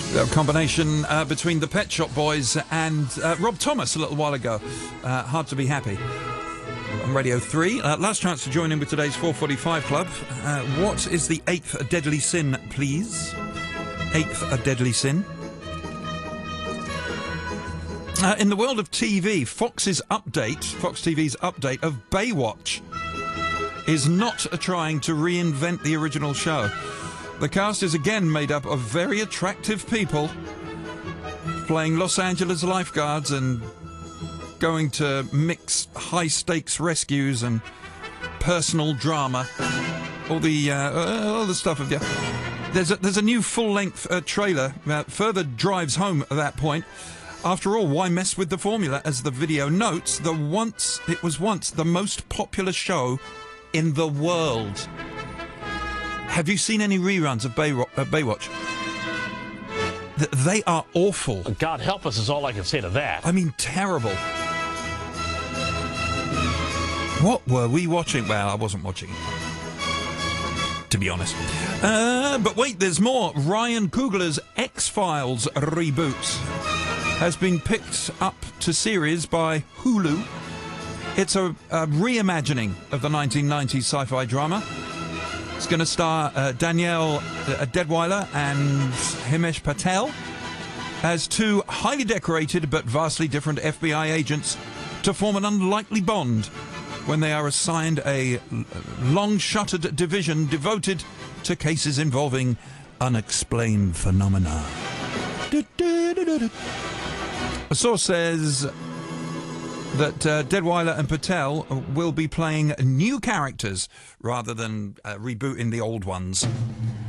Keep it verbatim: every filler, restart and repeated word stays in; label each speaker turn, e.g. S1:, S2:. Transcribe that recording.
S1: A combination uh, between the Pet Shop Boys and uh, Rob Thomas a little while ago. Uh, hard to be happy. On Radio three. Uh, last chance to join in with today's four forty-five Club. Uh, what is the eighth deadly sin, please? Eighth a deadly sin. Uh, in the world of T V, Fox's update, Fox T V's update of Baywatch is not trying to reinvent the original show. The cast is again made up of very attractive people playing Los Angeles lifeguards and going to mix high-stakes rescues and personal drama. All the uh, all the stuff of yeah. There's a, there's a new full-length uh, trailer that further drives home that point. After all, why mess with the formula? As the video notes, the once it was once the most popular show in the world. Have you seen any reruns of Bay, uh, Baywatch? Th- they are awful.
S2: God help us is all I can say to that.
S1: I mean, terrible. What were we watching? Well, I wasn't watching it, to be honest. Uh, but wait, there's more. Ryan Coogler's X-Files reboot has been picked up to series by Hulu. It's a, a reimagining of the nineteen nineties sci-fi drama. It's going to star uh, Danielle uh, Deadwyler and Himesh Patel as two highly decorated but vastly different F B I agents to form an unlikely bond when they are assigned a long-shuttered division devoted to cases involving unexplained phenomena. A source says that uh, Deadwyler and Patel will be playing new characters rather than uh, rebooting the old ones.